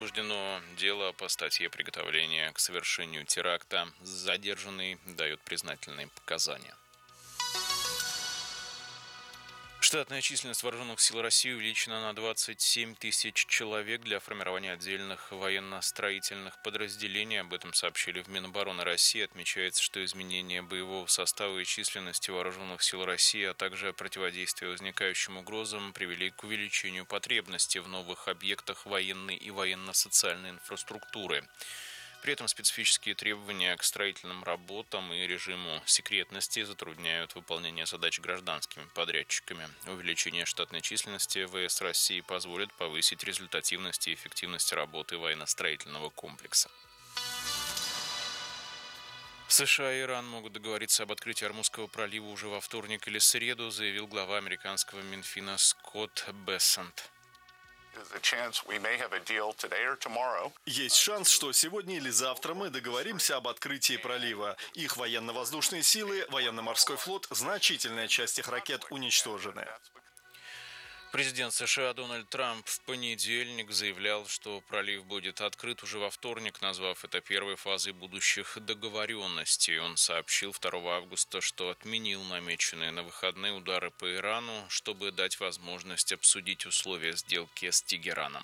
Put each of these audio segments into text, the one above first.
Возбуждено дело по статье приготовления к совершению теракта. Задержанный дает признательные показания. Штатная численность вооруженных сил России увеличена на 27 тысяч человек для формирования отдельных военно-строительных подразделений. Об этом сообщили в Минобороны России. Отмечается, что изменение боевого состава и численности вооруженных сил России, а также противодействие возникающим угрозам привели к увеличению потребностей в новых объектах военной и военно-социальной инфраструктуры. При этом специфические требования к строительным работам и режиму секретности затрудняют выполнение задач гражданскими подрядчиками. Увеличение штатной численности ВС России позволит повысить результативность и эффективность работы военно-строительного комплекса. США и Иран могут договориться об открытии Ормузского пролива уже во вторник или среду, заявил глава американского Минфина Скотт Бессент. Есть шанс, что сегодня или завтра мы договоримся об открытии пролива. Их военно-воздушные силы, военно-морской флот, значительная часть их ракет уничтожены. Президент США Дональд Трамп в понедельник заявлял, что пролив будет открыт уже во вторник, назвав это первой фазой будущих договоренностей. Он сообщил 2 августа, что отменил намеченные на выходные удары по Ирану, чтобы дать возможность обсудить условия сделки с Тегераном.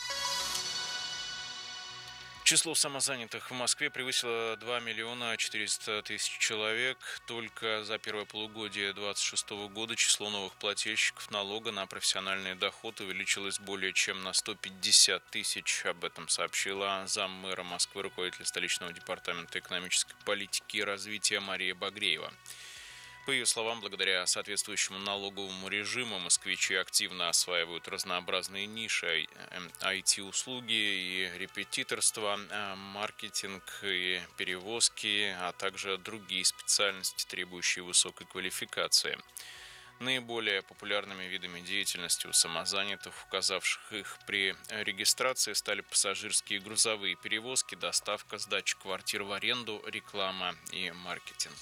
Число самозанятых в Москве превысило 2 миллиона 400 тысяч человек. Только за первое полугодие 2026 года число новых плательщиков налога на профессиональный доход увеличилось более чем на 150 тысяч. Об этом сообщила заммэра Москвы, руководитель столичного департамента экономической политики и развития Мария Багреева. По ее словам, благодаря соответствующему налоговому режиму москвичи активно осваивают разнообразные ниши, IT-услуги и репетиторство, маркетинг и перевозки, а также другие специальности, требующие высокой квалификации. Наиболее популярными видами деятельности у самозанятых, указавших их при регистрации, стали пассажирские и грузовые перевозки, доставка, сдача квартир в аренду, реклама и маркетинг.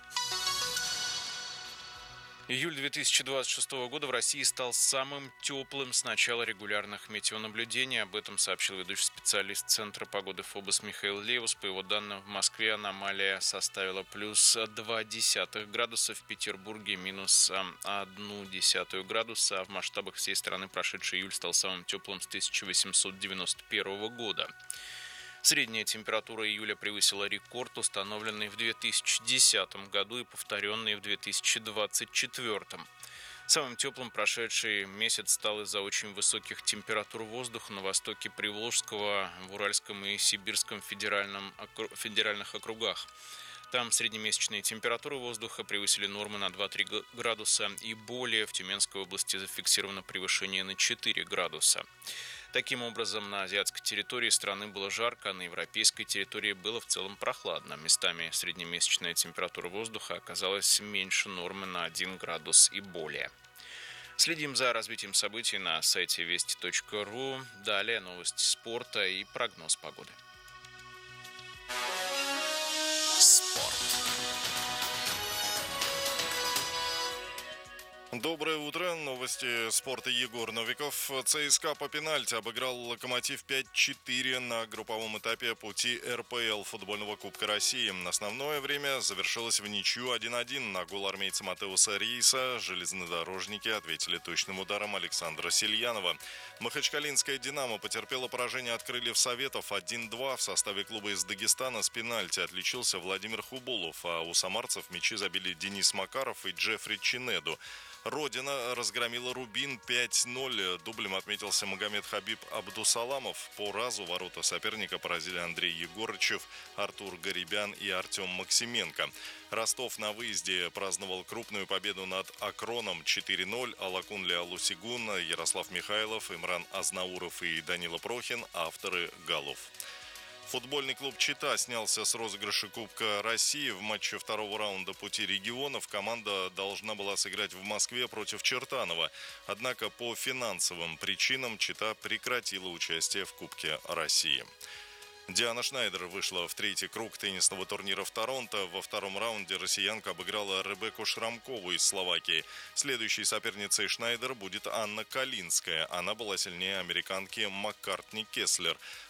Июль 2026 года в России стал самым теплым с начала регулярных метеонаблюдений. Об этом сообщил ведущий специалист Центра погоды ФОБОС Михаил Левус. По его данным, в Москве аномалия составила плюс 0,2 градуса, в Петербурге минус 0,1 градуса. А в масштабах всей страны прошедший июль стал самым теплым с 1891 года. Средняя температура июля превысила рекорд, установленный в 2010 году и повторенный в 2024. Самым теплым прошедший месяц стал из-за очень высоких температур воздуха на востоке Приволжского, в Уральском и Сибирском федеральных округах. Там среднемесячные температуры воздуха превысили нормы на 2-3 градуса и более. В Тюменской области зафиксировано превышение на 4 градуса. Таким образом, на азиатской территории страны было жарко, а на европейской территории было в целом прохладно. Местами среднемесячная температура воздуха оказалась меньше нормы на 1 градус и более. Следим за развитием событий на сайте вести.ру. Далее новости спорта и прогноз погоды. Спорт. Доброе утро. Новости спорта. Егор Новиков. ЦСКА по пенальти обыграл «Локомотив» 5-4 на групповом этапе пути РПЛ футбольного Кубка России. Основное время завершилось в ничью 1-1. На гол армейца Матеуса Риса железнодорожники ответили точным ударом Александра Сильянова. Махачкалинская «Динамо» потерпела поражение от «Крыльев Советов» 1-2. В составе клуба из Дагестана с пенальти отличился Владимир Хубулов, а у самарцев мячи забили Денис Макаров и Джеффри Чинеду. Родина разгромила «Рубин» 5-0. Дублем отметился Магомед Хабиб Абдусаламов. По разу ворота соперника поразили Андрей Егорычев, Артур Гарибян и Артем Максименко. Ростов на выезде праздновал крупную победу над Акроном 4-0. Алакунли Алусигун, Ярослав Михайлов, Имран Азнауров и Данила Прохин – авторы голов. Футбольный клуб «Чита» снялся с розыгрыша Кубка России. В матче второго раунда пути регионов команда должна была сыграть в Москве против Чертанова. Однако по финансовым причинам «Чита» прекратила участие в Кубке России. Диана Шнайдер вышла в третий круг теннисного турнира в Торонто. Во втором раунде россиянка обыграла Ребекку Шрамкову из Словакии. Следующей соперницей Шнайдер будет Анна Калинская. Она была сильнее американки Маккартни Кеслер.